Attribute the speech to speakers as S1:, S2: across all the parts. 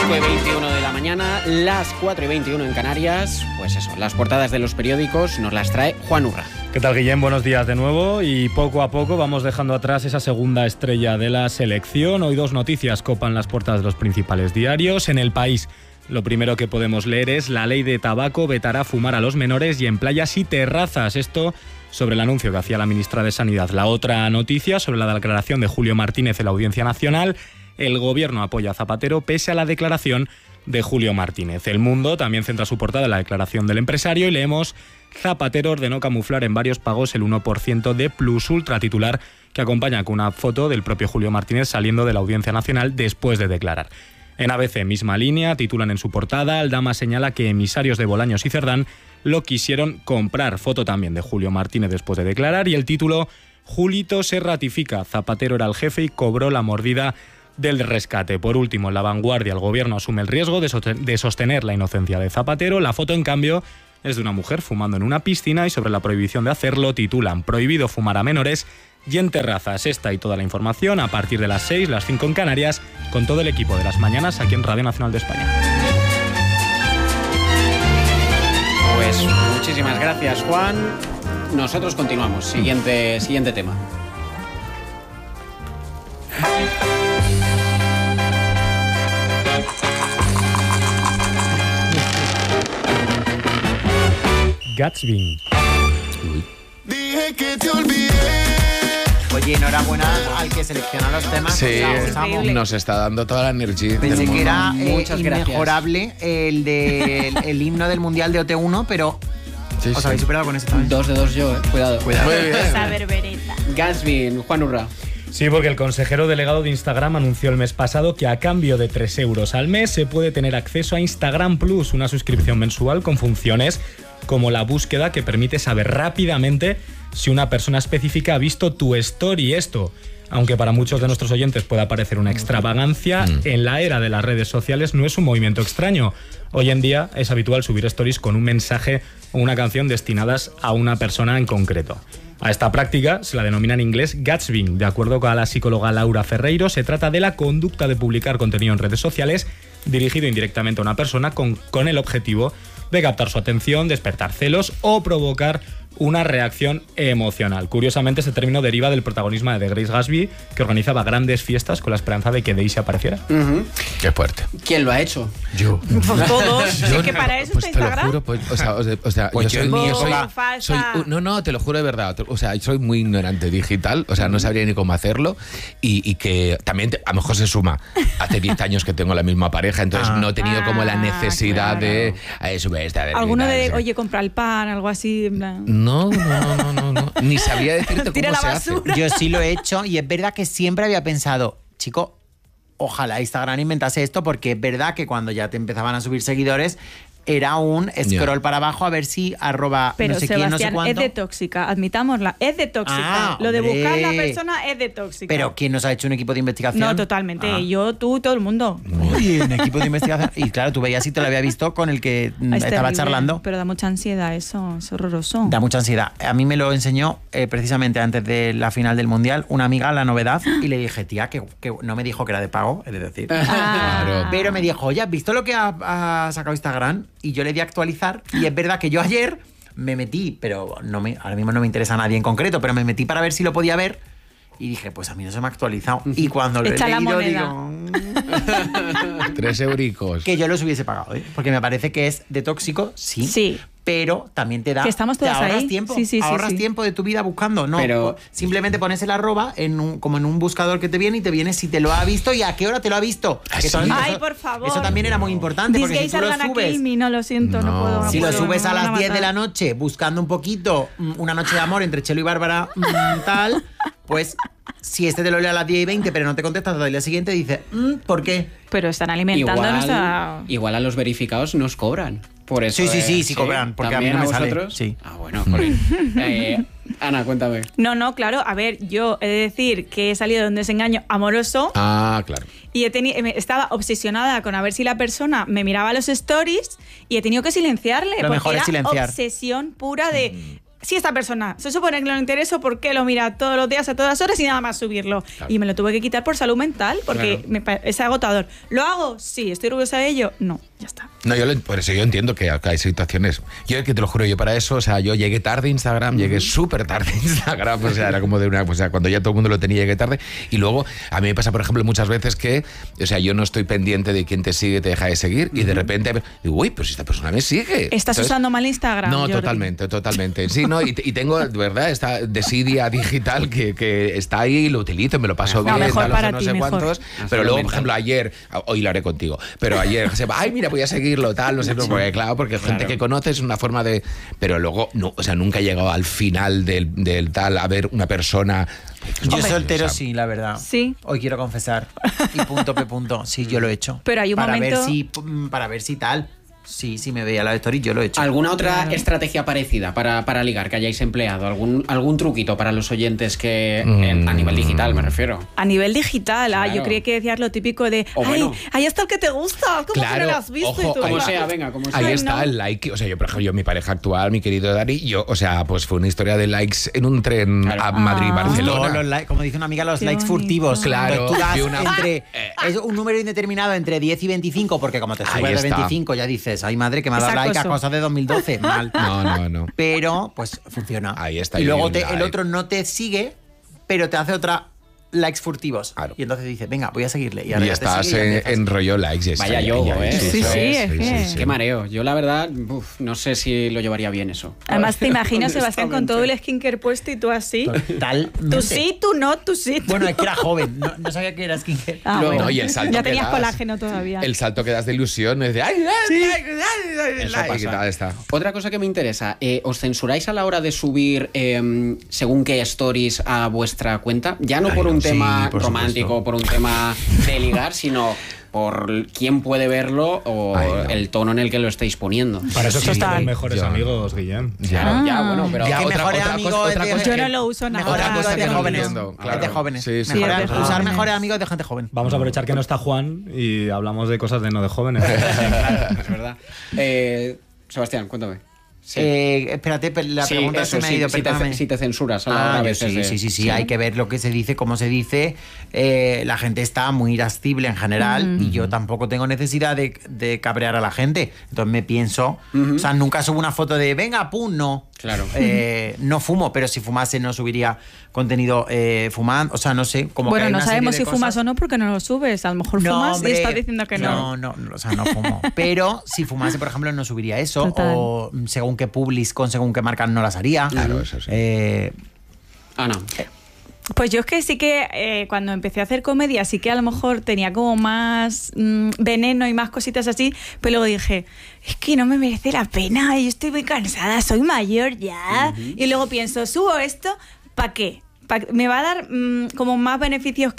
S1: 5:21 de la mañana, las 4:21 en Canarias. Pues eso, las portadas de los periódicos nos las trae Juan Urra.
S2: ¿Qué tal, Guillem? Buenos días de nuevo. Y poco a poco vamos dejando atrás esa segunda estrella de la selección. Hoy 2 noticias copan las portadas de los principales diarios. En El País, lo primero que podemos leer es: la ley de tabaco vetará fumar a los menores y en playas y terrazas. Esto sobre el anuncio que hacía la ministra de Sanidad. La otra noticia sobre la declaración de Julio Martínez en la Audiencia Nacional. El gobierno apoya a Zapatero pese a la declaración de Julio Martínez. El Mundo también centra su portada en la declaración del empresario y leemos: Zapatero ordenó camuflar en varios pagos el 1% de Plus Ultra, titular que acompaña con una foto del propio Julio Martínez saliendo de la Audiencia Nacional después de declarar. En ABC, misma línea, titulan en su portada: Aldama señala que emisarios de Bolaños y Cerdán lo quisieron comprar. Foto también de Julio Martínez después de declarar y el título: Julito se ratifica, Zapatero era el jefe y cobró la mordida del rescate. Por último, en La Vanguardia, el gobierno asume el riesgo de sostener la inocencia de Zapatero. La foto, en cambio, es de una mujer fumando en una piscina y sobre la prohibición de hacerlo titulan: prohibido fumar a menores y en terrazas. Esta y toda la información a partir de las 6, las 5 en Canarias, con todo el equipo de las mañanas aquí en Radio Nacional de España.
S1: Pues muchísimas gracias, Juan. Nosotros continuamos. Siguiente tema.
S2: Gatsby.
S3: Dije que te olvidé.
S4: Oye, enhorabuena al que selecciona los temas.
S3: Sí,
S4: Samu.
S3: nos está dando toda la energía.
S4: Pensé que era
S1: Muchas gracias.
S4: inmejorable el himno del Mundial de OT1, pero
S3: Sí,
S4: os
S3: sí.
S4: habéis superado con ese también.
S1: 2 de 2 yo, Cuidado.
S3: Muy bien.
S5: Esa berbereta.
S1: Gatsby, Juan Urra.
S2: Sí, porque el consejero delegado de Instagram anunció el mes pasado que a cambio de 3 euros al mes se puede tener acceso a Instagram Plus, una suscripción mensual con funciones como la búsqueda que permite saber rápidamente si una persona específica ha visto tu story. Esto, aunque para muchos de nuestros oyentes pueda parecer una extravagancia, en la era de las redes sociales no es un movimiento extraño. Hoy en día es habitual subir stories con un mensaje o una canción destinadas a una persona en concreto. A esta práctica se la denomina en inglés gatsbying. De acuerdo con la psicóloga Laura Ferreiro, se trata de la conducta de publicar contenido en redes sociales dirigido indirectamente a una persona con el objetivo de captar su atención, despertar celos o provocar una reacción emocional. Curiosamente, este término deriva del protagonismo de Grace Gatsby, que organizaba grandes fiestas con la esperanza de que Daisy apareciera.
S3: Qué fuerte.
S1: ¿Quién lo ha hecho?
S3: Yo.
S5: Pues todos. Es que para eso
S3: Pues
S5: está
S3: te lo
S5: Instagram.
S3: juro, pues, o sea,
S4: Pues
S3: yo
S4: yo
S3: soy,
S4: en mi
S3: soy-
S4: época-
S5: falsa.
S3: no, te lo juro de verdad. O sea, soy muy ignorante digital, o sea, no sabría ni cómo hacerlo y que también a lo mejor se suma. Hace 10 años que tengo la misma pareja, entonces no he tenido como la necesidad de subir esta vez.
S5: Alguno de, oye, compra el pan, algo así. En plan.
S3: No. Ni sabría decirte
S5: Tira
S3: cómo
S5: la
S3: se hace.
S5: basura.
S4: Yo sí lo he hecho y es verdad que siempre había pensado, chico, ojalá Instagram inventase esto, porque es verdad que cuando ya te empezaban a subir seguidores era un scroll para abajo a ver si arroba
S5: Pero
S4: no sé quién, no sé
S5: Sebastián, es
S4: cuánto.
S5: de tóxica, admitámosla, es de tóxica. Lo de
S4: hombre.
S5: buscar la persona es de tóxica.
S4: Pero ¿quién nos ha hecho un equipo de investigación?
S5: No, totalmente. Yo, tú, todo el mundo.
S4: Oye, un equipo de investigación. Y claro, tú veías si te lo había visto con el que
S5: Es
S4: estaba
S5: terrible,
S4: charlando.
S5: Pero da mucha ansiedad eso, es horroroso.
S4: Da mucha ansiedad. A mí me lo enseñó precisamente antes de la final del Mundial una amiga, la novedad, y le dije, tía, que no me dijo que era de pago, es decir.
S3: Claro.
S4: Pero me dijo, oye, ¿has visto lo que ha sacado Instagram? Y yo le di a actualizar. Y es verdad que yo ayer me metí, pero ahora mismo no me interesa a nadie en concreto, pero me metí para ver si lo podía ver. Y dije, pues a mí no se me ha actualizado. Y cuando lo he
S5: Echa la
S4: leído,
S5: moneda.
S4: digo...
S3: 3 euricos.
S4: Que yo los hubiese pagado, ¿eh? Porque me parece que es de tóxico, sí. Pero también te da.
S5: Que estamos
S4: te
S5: todas
S4: ahorras
S5: ahí.
S4: tiempo.
S5: Sí.
S4: Ahorras tiempo de tu vida buscando. No,
S1: Pero-
S4: simplemente pones el arroba como en un buscador que te viene y te viene si te lo ha visto y a qué hora te lo ha visto.
S3: ¿Ah,
S4: Que
S3: sí?
S5: Ay, por favor.
S4: Eso también era muy importante. Porque si
S5: This
S4: tú
S5: gays
S4: lo
S5: are gonna
S4: subes.
S5: kill me. No, lo siento, no puedo.
S4: Si lo
S5: puedo,
S4: subes
S5: me
S4: a
S5: van
S4: las 10 de
S5: matar.
S4: la noche buscando un poquito, una noche de amor entre Chelo y Bárbara, tal, pues si este te lo lee a las 10:20 pero no te contestas hasta el día siguiente, dices, ¿por qué?
S5: Pero están alimentando nuestra...
S1: Igual a los verificados nos cobran. Por eso.
S4: Sí, cobran, porque a mí
S1: ¿También
S4: no me sale.
S1: vosotros?
S4: Sí.
S1: Ah, bueno, jolín. Ana, cuéntame.
S5: No, claro. A ver, yo he de decir que he salido de un desengaño amoroso
S3: Ah, claro.
S5: y estaba obsesionada con a ver si la persona me miraba los stories y he tenido que silenciarle.
S4: Lo
S5: porque
S4: mejor es
S5: era
S4: silenciar.
S5: obsesión pura de... si esta persona se supone que no le intereso, ¿por qué lo mira todos los días a todas horas y nada más subirlo?
S3: Claro.
S5: Y me lo tuve que quitar por salud mental, porque es agotador. ¿Lo hago? Sí. ¿Estoy orgullosa de ello? No, ya está.
S3: No, por eso yo entiendo que hay situaciones. Yo que te lo juro, yo para eso, o sea, yo llegué tarde a Instagram, llegué súper tarde a Instagram, o sea, era como de una, o sea, cuando ya todo el mundo lo tenía, llegué tarde. Y luego, a mí me pasa, por ejemplo, muchas veces que, o sea, yo no estoy pendiente de quién te sigue, te deja de seguir, y de repente digo, uy, pues esta persona me sigue.
S5: ¿Estás usando mal Instagram,
S3: No,
S5: Jordi?
S3: totalmente. Sí, no, y tengo, de verdad, esta desidia digital que está ahí y lo utilizo, me lo paso bien,
S5: mejor
S3: tal,
S5: para
S3: no
S5: ti,
S3: sé
S5: mejor.
S3: cuántos. Pero luego, por ejemplo, ayer, hoy lo haré contigo, pero ayer, ay, mira, voy a seguirlo, tal, no sé, porque claro, porque gente que conoces es una forma de... Pero luego, no, o sea, nunca he llegado al final del tal a ver una persona...
S4: Yo soltero
S3: o sea,
S4: sí, la verdad.
S5: Sí.
S4: Hoy quiero confesar. Y punto, punto. Sí, yo lo he hecho.
S5: Pero hay un
S4: para
S5: momento-
S4: para ver si tal. Sí, me veía la story, yo lo he hecho.
S1: ¿Alguna otra
S5: Claro.
S1: estrategia parecida para ligar que hayáis empleado? ¿Algún truquito para los oyentes que a nivel digital me refiero?
S5: A nivel digital,
S1: Claro.
S5: yo creía que decías lo típico de,
S1: O
S5: ay,
S1: bueno.
S5: ahí está el que te gusta, como
S3: Claro,
S5: que no lo has visto.
S3: ojo,
S5: y tú,
S1: Como
S5: "Ah".
S1: sea, venga, como sea.
S3: Ahí
S5: Ay,
S3: está
S5: no.
S3: el like. O sea, yo, por ejemplo, mi pareja actual, mi querido Dani, yo, o sea, pues fue una historia de likes en un tren
S1: Claro.
S3: a Madrid-Barcelona.
S4: Todos los likes, como dice una amiga, los
S5: Qué
S4: likes
S5: bonito.
S4: furtivos.
S3: Claro,
S4: Entonces tú das
S3: y una-
S4: es un número indeterminado entre 10 y 25, porque como te
S3: Ahí
S4: subes de
S3: está.
S4: 25 ya dices, ay madre, que me ha dado
S5: Es
S4: like a
S5: acoso.
S4: cosas de 2012. Mal.
S3: No.
S4: Pero, pues funciona.
S3: Ahí está,
S4: Y
S3: yo
S4: luego
S3: di un
S4: el
S3: like.
S4: otro no te sigue, pero te hace otra likes furtivos.
S3: Claro.
S4: Y entonces dices, venga, voy a seguirle. Y
S3: Y
S4: ahora ya te
S3: estás
S4: sigue y
S3: en
S4: empiezas.
S3: rollo likes. y está
S1: Vaya
S3: ahí,
S1: yogo,
S3: ahí,
S1: ¿eh?
S5: Sí,
S1: Eso
S5: sí,
S1: es.
S5: es que-
S1: Qué mareo. Yo, la verdad, no sé si lo llevaría bien eso.
S5: Además, te imagino, Sebastián, con todo
S1: Honestamente.
S5: el skincare puesto y tú así.
S4: Totalmente.
S5: Tú sí, tú no, tú sí.
S4: Bueno, es que era joven, no sabía que era skincare.
S5: Ah,
S3: Luego-
S5: bueno.
S3: no, y el salto
S5: Ya
S3: que
S5: tenías
S3: das,
S5: colágeno todavía.
S3: El salto que das de ilusión es de ¡ay,
S1: Eso
S3: like!
S1: pasa.
S3: ¿Qué tal está?
S1: Otra cosa que me interesa, ¿os censuráis a la hora de subir según qué stories a vuestra cuenta? Ya no
S4: Ay,
S1: por un
S4: no, sí,
S1: tema
S4: por
S1: romántico,
S4: supuesto.
S1: por un tema de ligar, sino por quién puede verlo o
S3: Ay, no.
S1: el tono en el que lo estáis poniendo.
S2: Para eso existen
S5: Total.
S2: los mejores
S3: Yo no.
S2: amigos, Guillem.
S1: Claro, ya, bueno, pero...
S3: Ya,
S4: Que
S3: otra-
S4: mejores
S3: otra
S4: amigos
S3: cosa-
S4: es
S3: otra
S4: de-
S3: cosa
S5: Yo
S3: que-
S5: no lo uso nada.
S4: Mejores
S3: Otra
S4: amigos
S3: cosa
S4: de
S3: que no
S4: jóvenes.
S3: entiendo, claro.
S4: Es de jóvenes.
S3: Sí, sí,
S4: Mejores-
S5: sí, de
S4: usar
S5: jóvenes.
S4: mejores amigos de gente joven.
S2: Vamos a aprovechar que no está Juan y hablamos de cosas de no de jóvenes.
S1: Claro, es verdad. Sebastián, cuéntame. Sí.
S4: Espérate, la
S1: Sí,
S4: pregunta
S1: eso,
S4: se me ha ido,
S1: si
S4: perdóname.
S1: te censuras a la hora a
S4: yo
S1: veces de-
S4: sí, hay que ver lo que se dice, cómo se dice. La gente está muy irascible en general y yo tampoco tengo necesidad de cabrear a la gente. Entonces me pienso, o sea, nunca subo una foto de venga, pum, no.
S1: Claro.
S4: No fumo, pero si fumase no subiría contenido fumando, o sea, no sé. Como que
S5: Bueno,
S4: hay
S5: no
S4: una serie
S5: sabemos
S4: de
S5: si fumas
S4: cosas.
S5: o no porque no lo subes. A lo mejor fumas
S4: hombre,
S5: y estás diciendo que no.
S4: No, o sea, no fumo. Pero si fumase, por ejemplo, no subiría eso.
S5: Total.
S4: O según qué publis con según qué marcas no las haría.
S3: Claro, eso sí.
S1: Ana.
S5: Pues yo es que sí que cuando empecé a hacer comedia sí que a lo mejor tenía como más veneno y más cositas así, pero luego dije, es que no me merece la pena, yo estoy muy cansada, soy mayor ya. Y luego pienso, subo esto, ¿para qué? ¿Me va a dar como más beneficios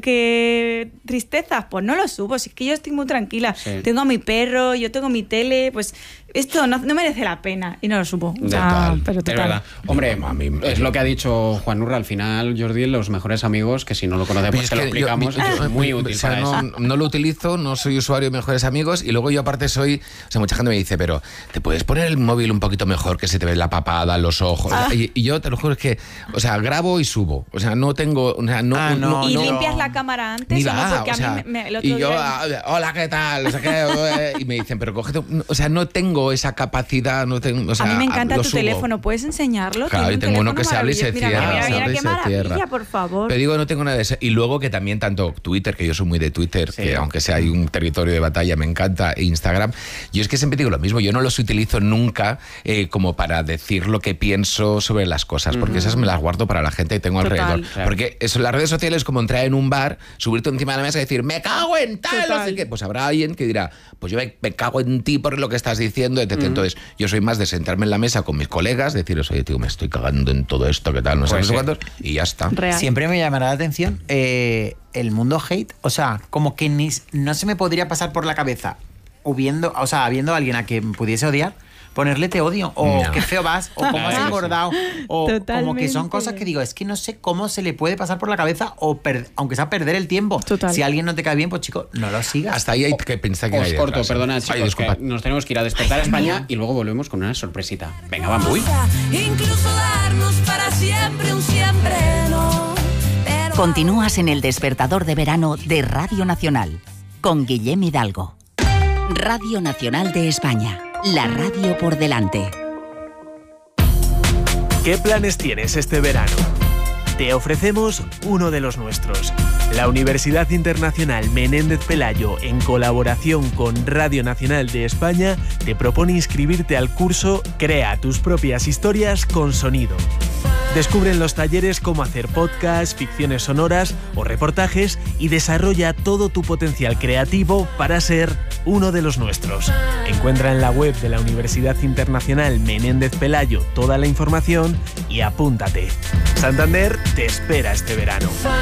S5: que tristezas? Pues no lo subo, si es que yo estoy muy tranquila.
S1: Sí.
S5: Tengo a mi perro, yo tengo mi tele, pues esto no merece la pena y no lo subo. O sea,
S3: Total.
S5: pero
S1: Es
S5: total.
S1: verdad. Hombre,
S3: A mí-
S1: es lo que ha dicho Juan Urra. Al final, Jordi, los mejores amigos, que si no lo conoce, pues
S3: Es
S1: te lo
S3: que
S1: explicamos.
S3: yo-
S1: es muy útil
S3: o sea,
S1: para
S3: no,
S1: eso.
S3: no lo utilizo, no soy usuario de mejores amigos y luego yo aparte soy, o sea, mucha gente me dice, pero ¿te puedes poner el móvil un poquito mejor que se te ve la papada, los ojos? Y yo te lo juro es que, o sea, grabo y subo, o sea, no tengo, o sea, no,
S5: ¿Y
S3: no-
S5: limpias la cámara antes
S3: ni
S5: o no?
S3: va,
S5: Porque
S3: o
S5: a
S3: sea,
S5: mí el otro
S3: y yo,
S5: día...
S3: hola, ¿qué tal? O sea, y me dicen, pero cógete, o sea, no tengo esa capacidad, no tengo, o sea,
S5: a mí me encanta
S3: lo
S5: tu
S3: subo.
S5: teléfono, ¿puedes enseñarlo?
S3: Claro,
S5: Tiene
S3: y
S5: un
S3: tengo uno
S5: teléfono
S3: que se abre y se
S5: maravilloso.
S3: cierra,
S5: Mira,
S3: se
S5: mira,
S3: abre y
S5: qué
S3: se
S5: maravilla,
S3: cierra.
S5: por favor.
S3: Pero digo, no tengo nada de eso. Y luego que también tanto Twitter, que yo soy muy de Twitter,
S1: Sí.
S3: que aunque sea hay un territorio de batalla, me encanta, e Instagram, yo es que siempre digo lo mismo, yo no los utilizo nunca como para decir lo que pienso sobre las cosas, porque esas me las guardo para la gente que tengo
S5: Total.
S3: alrededor.
S1: Claro.
S3: Porque eso, las redes sociales es como entrar en un bar, subirte encima de la mesa y decir, me cago en tal, no sé qué. Pues habrá alguien que dirá, pues yo me cago en ti por lo que estás diciendo, etc. Entonces, yo soy más de sentarme en la mesa con mis colegas, deciros, oye, tío, me estoy cagando en todo esto, ¿qué tal? No sé,
S1: Pues
S3: no sé
S1: sí.
S3: cuántos, y ya está.
S5: Real.
S4: Siempre me llamará la atención el mundo hate. O sea, como que no se me podría pasar por la cabeza habiendo a alguien a quien pudiese odiar. ponerle te odio, o
S3: No.
S4: qué feo vas, o cómo has
S3: Sí.
S4: engordado, o como que
S5: Totalmente.
S4: son cosas que digo, es que no sé cómo se le puede pasar por la cabeza, o aunque sea perder el tiempo.
S5: Total.
S4: Si alguien no te cae bien, pues chico, no lo sigas.
S3: Hasta ahí hay que pensar que
S1: Os
S3: hay
S1: corto,
S3: detrás, ¿eh?
S1: perdona,
S3: Ay,
S1: chicos,
S3: disculpa.
S1: que nos tenemos que ir a despertar a España y luego volvemos con una sorpresita. Venga, vamos.
S6: Incluso darnos para siempre un siempre no. Pero
S7: Continúas en el despertador de verano de Radio Nacional con Guillem Hidalgo. Radio Nacional de España, la radio por delante.
S8: ¿Qué planes tienes este verano? Te ofrecemos uno de los nuestros. La Universidad Internacional Menéndez Pelayo, en colaboración con Radio Nacional de España, te propone inscribirte al curso Crea tus propias historias con sonido. Descubre en los talleres cómo hacer podcasts, ficciones sonoras o reportajes y desarrolla todo tu potencial creativo para ser uno de los nuestros. Encuentra en la web de la Universidad Internacional Menéndez Pelayo toda la información y apúntate. Santander te espera este verano.